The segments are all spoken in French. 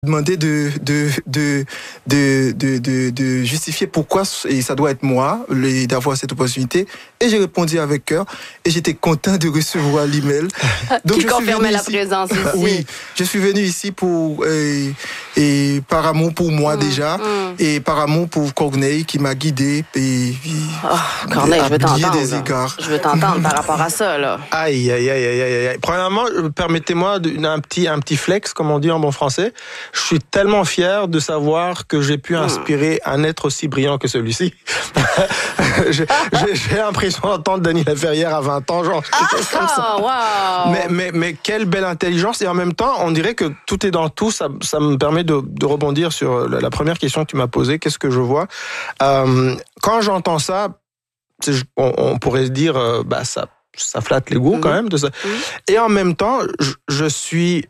Demandé de justifier pourquoi et ça doit être moi d'avoir cette opportunité, et j'ai répondu avec cœur et j'étais content de recevoir l'email. Donc qui confirmait la présence ici. Oui, je suis venu ici pour et par amour pour moi déjà et par amour pour Corneille qui m'a guidé et Corneille, je veux t'entendre. Des égards. Je veux t'entendre par rapport à ça là. Aïe. Premièrement, permettez-moi un petit flex, comme on dit en bon français. Je suis tellement fier de savoir que j'ai pu inspirer un être aussi brillant que celui-ci. J'ai l'impression d'entendre Denis Laferrière à 20 ans, genre quelque chose comme ça. Wow. Mais quelle belle intelligence, et en même temps, on dirait que tout est dans tout. Ça me permet de rebondir sur la première question que tu m'as posée. Qu'est-ce que je vois? Quand j'entends ça, on pourrait se dire, ça flatte l'ego quand même de ça. Et en même temps, je suis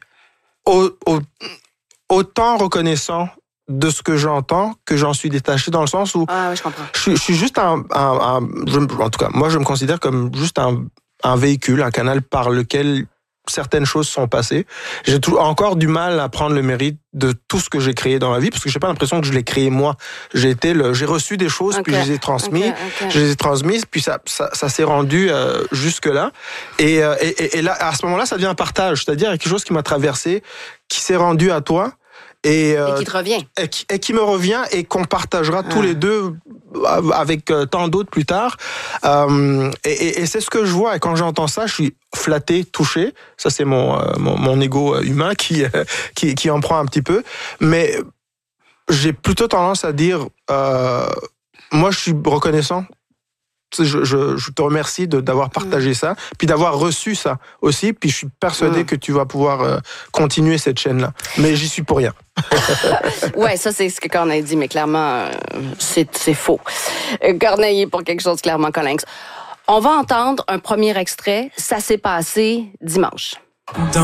autant reconnaissant de ce que j'entends que j'en suis détaché, dans le sens où oui, je comprends. Je suis juste en tout cas, moi je me considère comme juste un véhicule, un canal par lequel certaines choses sont passées. J'ai encore du mal à prendre le mérite de tout ce que j'ai créé dans ma vie, parce que j'ai pas l'impression que je l'ai créé moi. J'ai reçu des choses, puis je les ai transmises, puis ça s'est rendu jusque là. Et là, à ce moment-là, ça devient un partage, c'est-à-dire quelque chose qui m'a traversé, qui s'est rendu à toi. Et qui te revient. Et qui me revient, et qu'on partagera tous les deux avec tant d'autres plus tard. Et c'est ce que je vois. Et quand j'entends ça, je suis flatté, touché. Ça, c'est mon ego humain qui en prend un petit peu. Mais j'ai plutôt tendance à dire, moi, je suis reconnaissant. Je te remercie d'avoir partagé ça, puis d'avoir reçu ça aussi, puis je suis persuadé que tu vas pouvoir continuer cette chaîne-là. Mais j'y suis pour rien. Ouais, ça c'est ce que Corneille dit, mais clairement, c'est faux. Corneille est pour quelque chose clairement Colinx. On va entendre un premier extrait. Ça s'est passé dimanche.